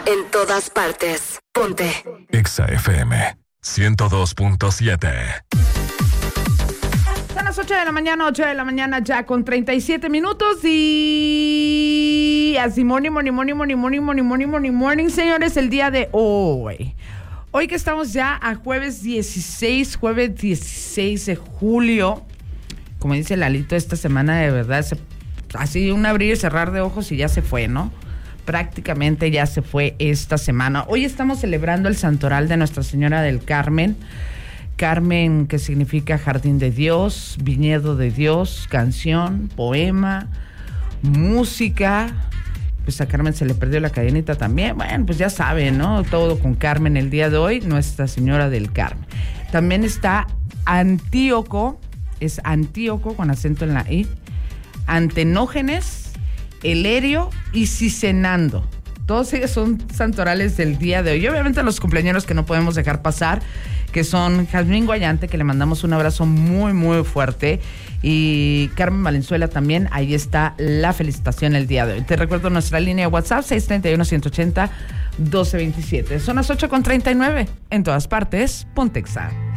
En todas partes. Ponte. Exa FM 102.7. Son las 8 de la mañana ya con 37 minutos y así morning, señores, el día de hoy. Hoy que estamos ya a jueves 16 de julio, como dice Lalito, esta semana de verdad, así un abrir y cerrar de ojos y ya se fue, ¿no? Prácticamente ya se fue esta semana. Hoy estamos celebrando el santoral de Nuestra Señora del Carmen. Carmen, que significa jardín de Dios, viñedo de Dios, canción, poema, música. Pues a Carmen se le perdió la cadenita también. Bueno, pues ya saben, ¿no? Todo con Carmen el día de hoy, Nuestra Señora del Carmen. También está Antíoco, es Antíoco con acento en la I, Antenógenes, Elerio y Cicenando. Todos ellos son santorales del día de hoy. Y obviamente los cumpleaños que no podemos dejar pasar, que son Jazmín Guayante, que le mandamos un abrazo muy, muy fuerte, y Carmen Valenzuela también. Ahí está la felicitación el día de hoy. Te recuerdo nuestra línea de WhatsApp, 631-180-1227. Son las 8:39. En todas partes, Ponte Exa.